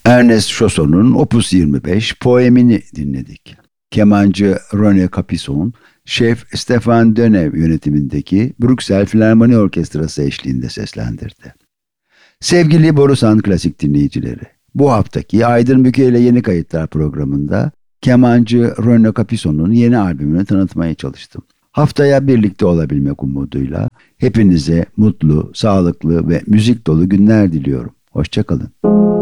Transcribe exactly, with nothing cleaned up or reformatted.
Ernest Chausson'un Opus yirmi beş poemini dinledik. Kemancı René Capisson, şef Stefan Dönev yönetimindeki Brüksel Filarmoni Orkestrası eşliğinde seslendirdi. Sevgili Borusan Klasik dinleyicileri, bu haftaki Aydın Büke ile Yeni Kayıtlar programında kemancı René Capisson'un yeni albümünü tanıtmaya çalıştım. Haftaya birlikte olabilmek umuduyla hepinize mutlu, sağlıklı ve müzik dolu günler diliyorum. Hoşça kalın.